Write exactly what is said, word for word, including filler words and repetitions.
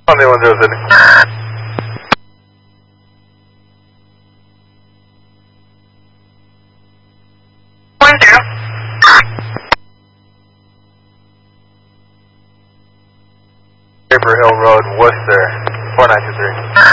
On the one zero Sydney. One zero. Paper Hill Road, Worcester, four nine two three.